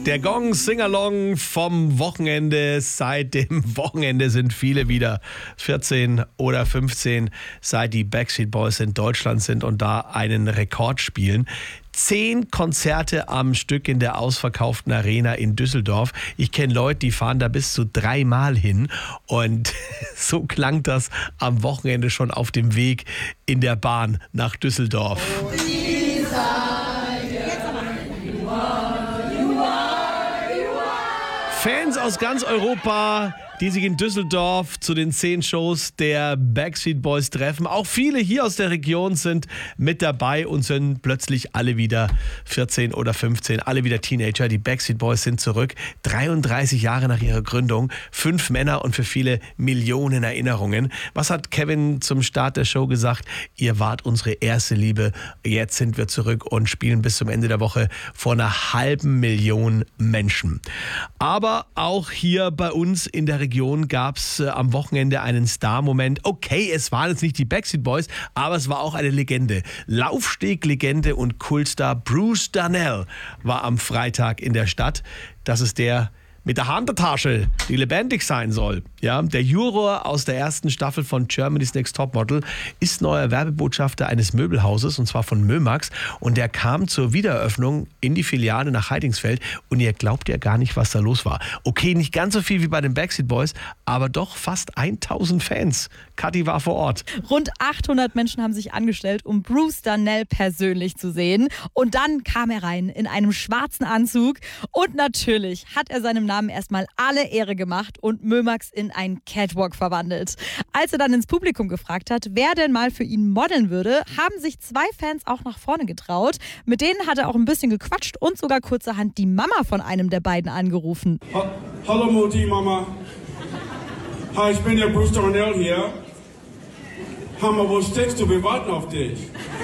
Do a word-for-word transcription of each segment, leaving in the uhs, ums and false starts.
Der Gong Singalong vom Wochenende. Seit dem Wochenende sind viele wieder vierzehn oder fünfzehn, seit die Backstreet Boys in Deutschland sind und da einen Rekord spielen. Zehn Konzerte am Stück in der ausverkauften Arena in Düsseldorf. Ich kenne Leute, die fahren da bis zu dreimal hin. Und so klang das am Wochenende schon auf dem Weg in der Bahn nach Düsseldorf. Fans aus ganz Europa, die sich in Düsseldorf zu den zehn Shows der Backstreet Boys treffen. Auch viele hier aus der Region sind mit dabei und sind plötzlich alle wieder vierzehn oder fünfzehn, alle wieder Teenager. Die Backstreet Boys sind zurück, dreiunddreißig Jahre nach ihrer Gründung, fünf Männer und für viele Millionen Erinnerungen. Was hat Kevin zum Start der Show gesagt? Ihr wart unsere erste Liebe, jetzt sind wir zurück und spielen bis zum Ende der Woche vor einer halben Million Menschen. Aber auch hier bei uns in der Region Region gab es äh, am Wochenende einen Star-Moment. Okay, es waren jetzt nicht die Backstreet Boys, aber es war auch eine Legende. Laufsteg-Legende und Kultstar Bruce Darnell war am Freitag in der Stadt. Das ist der mit der Handtasche, die lebendig sein soll. Ja, der Juror aus der ersten Staffel von Germany's Next Topmodel ist neuer Werbebotschafter eines Möbelhauses, und zwar von Mömax. Und der kam zur Wiedereröffnung in die Filiale nach Heidingsfeld und ihr glaubt ja gar nicht, was da los war. Okay, nicht ganz so viel wie bei den Backstreet Boys, aber doch fast tausend Fans. Kathi war vor Ort. Rund achthundert Menschen haben sich angestellt, um Bruce Darnell persönlich zu sehen. Und dann kam er rein in einem schwarzen Anzug und natürlich hat er seinem Namen erstmal alle Ehre gemacht und Mömax in einen Catwalk verwandelt. Als er dann ins Publikum gefragt hat, wer denn mal für ihn modeln würde, haben sich zwei Fans auch nach vorne getraut. Mit denen hat er auch ein bisschen gequatscht und sogar kurzerhand die Mama von einem der beiden angerufen. Ha- Hallo Mutti, Mama. Hi, ich bin der Bruce Darnell hier. Hammer, wo steckst du? Wir warten auf dich.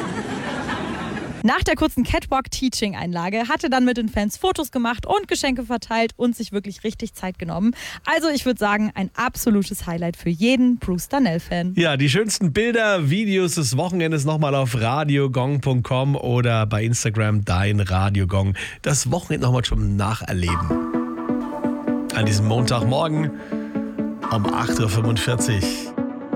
Nach der kurzen Catwalk-Teaching-Einlage hat er dann mit den Fans Fotos gemacht und Geschenke verteilt und sich wirklich richtig Zeit genommen. Also ich würde sagen, ein absolutes Highlight für jeden Bruce Darnell-Fan. Ja, die schönsten Bilder, Videos des Wochenendes nochmal auf radiogong punkt com oder bei Instagram dein Radiogong. Das Wochenende nochmal zum Nacherleben. An diesem Montagmorgen um acht Uhr fünfundvierzig.